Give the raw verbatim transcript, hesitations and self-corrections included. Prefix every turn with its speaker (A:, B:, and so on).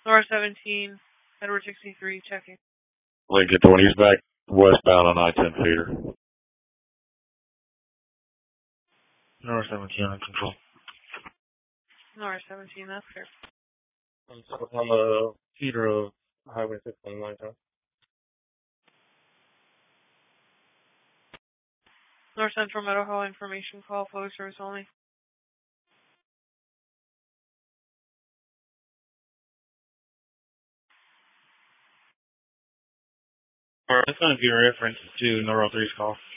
A: North seventeen, Edward sixty-three, checking.
B: Lincoln twenty is back westbound on I ten feeder.
C: North seventeen on control.
A: North seventeen, that's fair.
C: I'm on the feeder of Highway six on line time.
A: North Central Meadow Hall information call, flow service only.
C: That's going to be a reference to North three's call.